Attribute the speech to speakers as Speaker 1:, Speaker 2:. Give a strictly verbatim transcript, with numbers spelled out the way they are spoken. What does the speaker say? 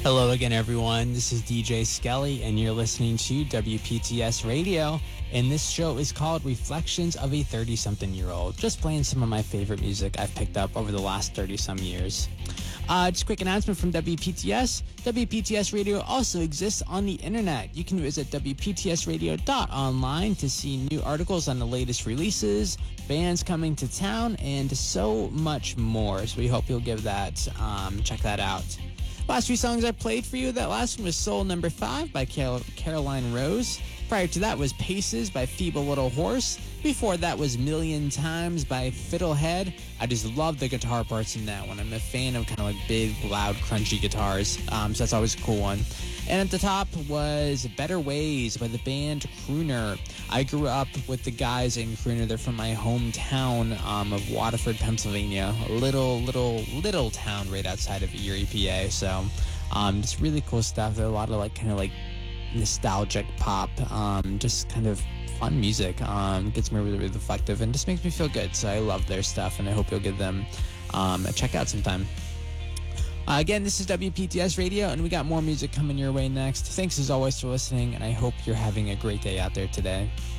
Speaker 1: Hello again, everyone. This is D J Skelly, and you're listening to W P T S Radio. And this show is called Reflections of a thirty-something-year-old. Just playing some of my favorite music I've picked up over the last thirty-some years. Uh, just a quick announcement from W P T S. W P T S Radio also exists on the internet. You can visit W P T S radio dot online to see new articles on the latest releases, bands coming to town, and so much more. So we hope you'll give that, um, check that out. Last few songs I played for you, that last one was Soul Number five by Carol- Caroline Rose. Prior to that was Paces by Feeble Little Horse. Before that was Million Times by Fiddlehead. I just love the guitar parts in that one. I'm a fan of kind of like big, loud, crunchy guitars, um, so that's always a cool one. And at the top was Better Ways by the band Crooner. I grew up with the guys in Crooner. They're from my hometown um, of Waterford, Pennsylvania. A little, little, little town right outside of Erie, P A. So um, just really cool stuff. There are a lot of like kind of like nostalgic pop, um, just kind of fun music. Um, gets me really, really reflective and just makes me feel good. So I love their stuff, and I hope you'll give them um, a check out sometime. Uh, again, this is W P T S Radio, and we got more music coming your way next. Thanks as always for listening, and I hope you're having a great day out there today.